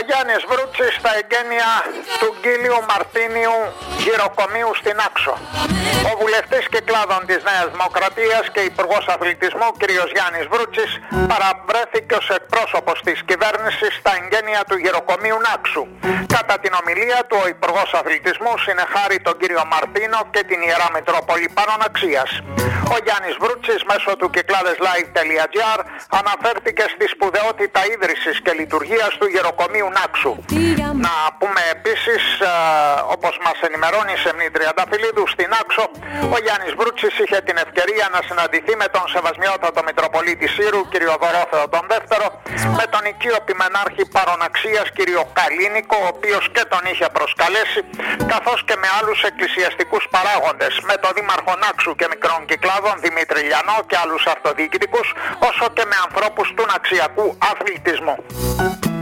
Γιάννης Βρούτσης στα εγγένεια του Γκίλιου Μαρτίνιου γυροκομείου στην Άξο. Ο βουλευτής Κυκλάδων της Νέας Δημοκρατίας και υπουργός αθλητισμού κ. Γιάννης Βρούτσης παραβρέθηκε ως εκπρόσωπος της κυβέρνησης στα εγγένεια του γυροκομείου Νάξου. Κατά την ομιλία του, ο υπουργός αθλητισμού συνεχάρη τον κύριο Μαρτίνο και την Ιερά Μητρόπολη Πανωναξίας. Ο Γιάννης Βρούτσης μέσω του κυκλάδεσlive.gr αναφέρθηκε στη σπουδαιότητα ίδρυσης και λειτουργίας του γεροκομείου Νάξου. Να πούμε επίσης, όπως μας ενημερώνει η Σεμνή Τριανταφυλλίδου, στην Άξο ο Γιάννης Βρούτσης είχε την ευκαιρία να συναντηθεί με τον Σεβασμιότατο Μητροπολίτη Σύρου κ. Δωρόθεο τον Δεύτερο, με τον οικείο επιμενάρχη Παρωναξίας κ. Καλίνικο, ο οποίος και τον είχε προσκαλέσει, καθώς και με άλλους εκκλησιαστικούς παράγοντες, με τον Δήμαρχο Νάξου και Μικρών Κυκλάδων Δημήτρη Λιανό και άλλους αυτοδιοικητικούς, όσο και με ανθρώπους του ναξιακού αθλητισμού.